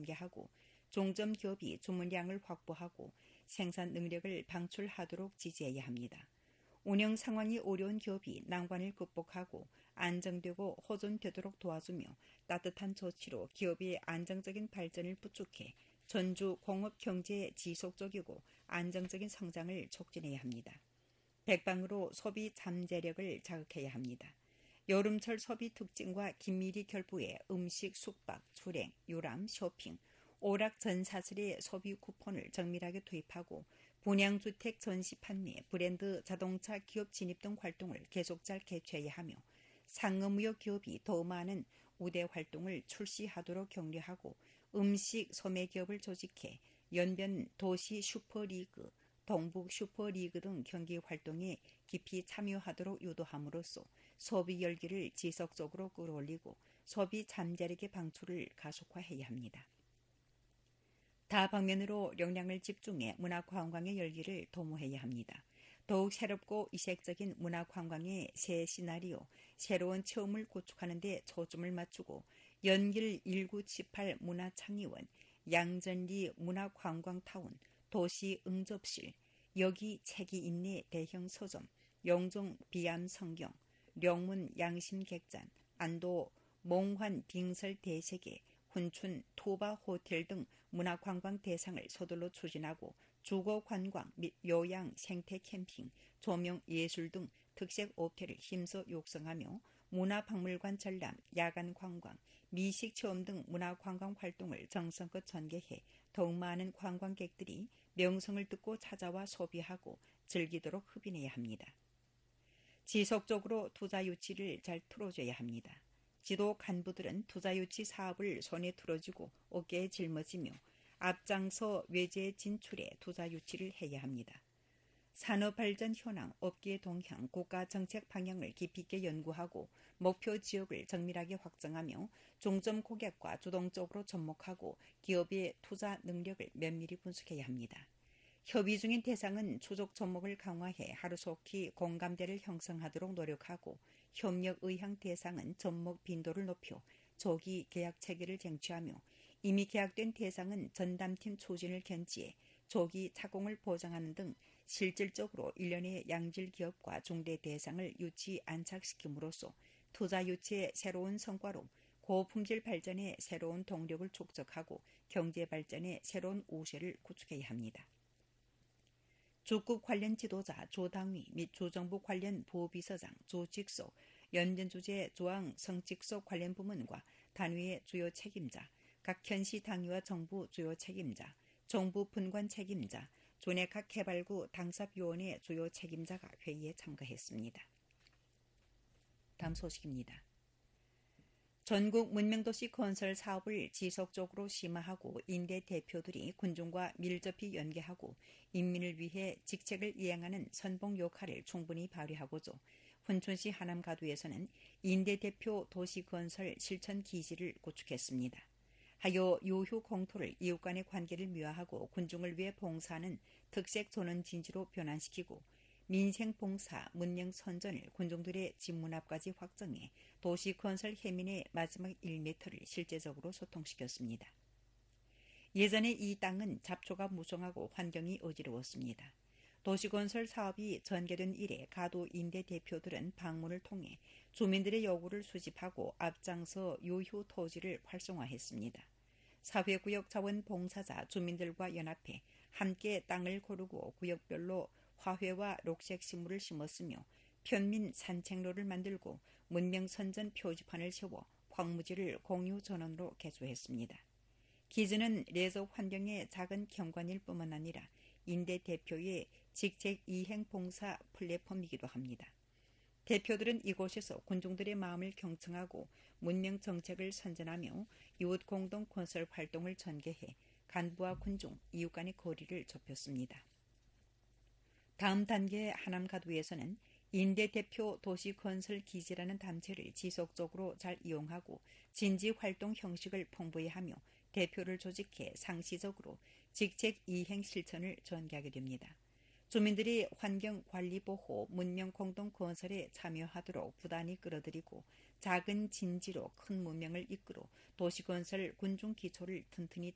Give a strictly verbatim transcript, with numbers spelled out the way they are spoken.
전개하고 종점 기업이 주문량을 확보하고 생산 능력을 방출하도록 지지해야 합니다. 운영 상황이 어려운 기업이 난관을 극복하고 안정되고 호전되도록 도와주며 따뜻한 조치로 기업의 안정적인 발전을 부축해 전주 공업 경제의 지속적이고 안정적인 성장을 촉진해야 합니다. 백방으로 소비 잠재력을 자극해야 합니다. 여름철 소비 특징과 긴밀히 결부해 음식, 숙박, 출행, 유람, 쇼핑, 오락 전사슬의 소비 쿠폰을 정밀하게 투입하고 분양주택 전시 판매, 브랜드 자동차 기업 진입 등 활동을 계속 잘 개최해야 하며 상업무역 기업이 더 많은 우대 활동을 출시하도록 격려하고 음식 소매 기업을 조직해 연변 도시 슈퍼리그, 동북 슈퍼리그 등 경기 활동에 깊이 참여하도록 유도함으로써 소비 열기를 지속적으로 끌어올리고 소비 잠재력의 방출을 가속화해야 합니다. 다방면으로 역량을 집중해 문화관광의 열기를 도모해야 합니다. 더욱 새롭고 이색적인 문화관광의 새 시나리오, 새로운 체험을 구축하는 데 초점을 맞추고 연길 천구백칠십팔 문화창의원, 양전리 문화관광타운, 도시 응접실, 여기 책이 있네 대형 서점, 영종 비암성경, 령문 양심객잔, 안도 몽환 빙설 대세계, 훈춘 토바 호텔 등 문화관광 대상을 서둘러 추진하고 주거관광 및 요양 생태 캠핑, 조명 예술 등 특색 업체를 힘써 육성하며 문화박물관 전람, 야간 관광, 미식 체험 등 문화관광 활동을 정성껏 전개해 더욱 많은 관광객들이 명성을 듣고 찾아와 소비하고 즐기도록 흡인해야 합니다. 지속적으로 투자 유치를 잘 틀어줘야 합니다. 지도 간부들은 투자 유치 사업을 손에 틀어주고 어깨에 짊어지며 앞장서 외제 진출에 투자 유치를 해야 합니다. 산업발전 현황, 업계 동향, 국가정책 방향을 깊이 있게 연구하고 목표 지역을 정밀하게 확정하며 중점 고객과 주동적으로 접목하고 기업의 투자 능력을 면밀히 분석해야 합니다. 협의 중인 대상은 추적 접목을 강화해 하루속히 공감대를 형성하도록 노력하고 협력 의향 대상은 접목 빈도를 높여 조기 계약 체계를 쟁취하며 이미 계약된 대상은 전담팀 추진을 견지해 조기 착공을 보장하는 등 실질적으로 일련의 양질 기업과 중대 대상을 유치 안착시킴으로써 투자 유치의 새로운 성과로 고품질 발전의 새로운 동력을 축적하고 경제 발전의 새로운 우세를 구축해야 합니다. 주급 관련 지도자, 조당위 및 주정부 관련 부비서장, 조직소, 연변주재 조항 성직소 관련 부문과 단위의 주요 책임자, 각 현시 당위와 정부 주요 책임자, 정부 분관 책임자, 조내 각 개발구 당사위원회 주요 책임자가 회의에 참가했습니다. 다음 소식입니다. 전국 문명도시 건설 사업을 지속적으로 심화하고 인대 대표들이 군중과 밀접히 연계하고 인민을 위해 직책을 이행하는 선봉 역할을 충분히 발휘하고자 훈춘시 하남가두에서는 인대 대표 도시건설 실천 기지를 구축했습니다. 하여 요휴 공토를 이웃 간의 관계를 미화하고 군중을 위해 봉사하는 특색 전원 진지로 변환시키고 민생봉사, 문명선전을 군중들의 집문 앞까지 확정해 도시건설 해민의 마지막 일 미터를 실제적으로 소통시켰습니다. 예전에 이 땅은 잡초가 무성하고 환경이 어지러웠습니다. 도시건설 사업이 전개된 이래 가도 인대 대표들은 방문을 통해 주민들의 요구를 수집하고 앞장서 요휴 토지를 활성화했습니다. 사회구역 자원봉사자 주민들과 연합해 함께 땅을 고르고 구역별로 화훼와 녹색 식물을 심었으며 편민 산책로를 만들고 문명선전 표지판을 세워 황무지를 공유 전원으로 개조했습니다. 기지는 레저 환경의 작은 경관일 뿐만 아니라 인대 대표의 직책 이행 봉사 플랫폼이기도 합니다. 대표들은 이곳에서 군중들의 마음을 경청하고 문명 정책을 선전하며 이웃 공동 건설 활동을 전개해 간부와 군중, 이웃 간의 거리를 좁혔습니다. 다음 단계 하남가두에서는 인대 대표 도시건설 기지라는 단체를 지속적으로 잘 이용하고 진지활동 형식을 풍부히 하며 대표를 조직해 상시적으로 직책 이행 실천을 전개하게 됩니다. 주민들이 환경관리보호, 문명공동건설에 참여하도록 부단히 끌어들이고 작은 진지로 큰 문명을 이끌어 도시건설 군중기초를 튼튼히